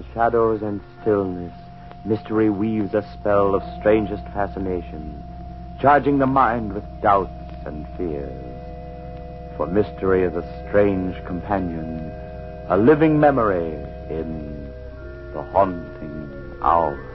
shadows and stillness, mystery weaves a spell of strangest fascination, charging the mind with doubts and fears. For mystery is a strange companion, a living memory in the haunting hour.